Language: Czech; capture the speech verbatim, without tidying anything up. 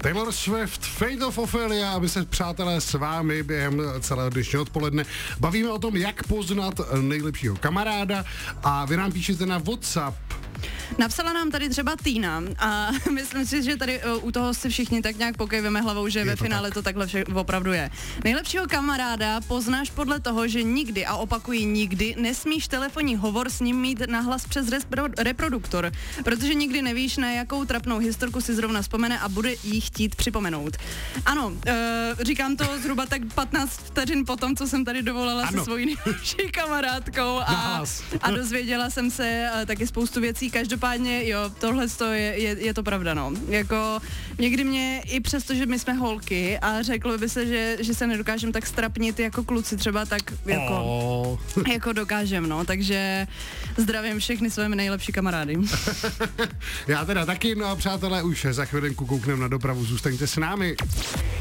Taylor Swift, Fate of Ophelia, aby se přátelé s vámi během celého dnešního odpoledne bavíme o tom, jak poznat nejlepšího kamaráda a vy nám píšete na WhatsApp. Napsala nám tady třeba Týna a myslím si, že tady u toho si všichni tak nějak pokejveme hlavou, že je ve to finále tak. To takhle vše, opravdu je. Nejlepšího kamaráda poznáš podle toho, že nikdy, a opakuji nikdy, nesmíš telefonní hovor s ním mít nahlas přes repro- reproduktor, protože nikdy nevíš, na jakou trapnou historku si zrovna vzpomene a bude jí chtít připomenout. Ano, e, říkám to zhruba tak patnáct vteřin potom, co jsem tady dovolala ano. se svojí nejlepší kamarádkou a, a dozvěděla jsem se e, taky spoustu věcí. Každopádně, jo, tohle je, je, je to pravda, no. Jako někdy mě, i přesto, že my jsme holky a řeklo by se, že, že se nedokážem tak strapnit jako kluci třeba, tak jako, oh. jako dokážem, no. Takže zdravím všechny své nejlepší kamarády. Já teda taky, no a přátelé, už za chvilinku koukneme na dopravu, zůstaňte s námi.